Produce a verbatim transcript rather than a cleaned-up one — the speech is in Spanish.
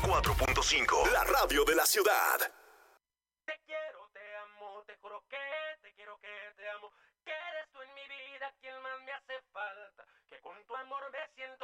cuatro punto cinco, la radio de la ciudad. Te quiero, te amo, te juro que te quiero, que te amo. Que eres tú en mi vida quien más me hace falta. Que con tu amor me siento